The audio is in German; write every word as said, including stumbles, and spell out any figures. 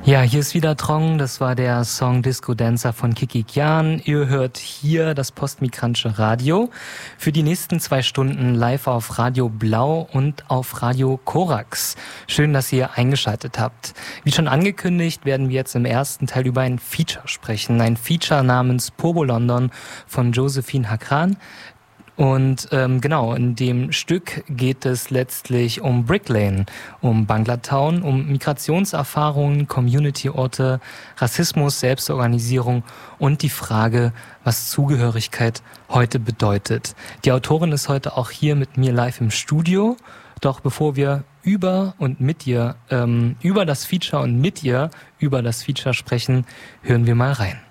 Ja, hier ist wieder Trong, das war der Song Disco Dancer von Kiki Kyan. Ihr hört hier das Postmigrantische Radio für die nächsten zwei Stunden live auf Radio Blau und auf Radio Korax. Schön, dass ihr eingeschaltet habt. Wie schon angekündigt, werden wir jetzt im ersten Teil über ein Feature sprechen. Ein Feature namens Pobo London von Josephine Hakran. Und ähm, genau, in dem Stück geht es letztlich um Brick Lane, um Bangla-Town, um Migrationserfahrungen, Community-Orte, Rassismus, Selbstorganisierung und die Frage, was Zugehörigkeit heute bedeutet. Die Autorin ist heute auch hier mit mir live im Studio. Doch bevor wir über und mit ihr, ähm, über das Feature und mit ihr über das Feature sprechen, hören wir mal rein.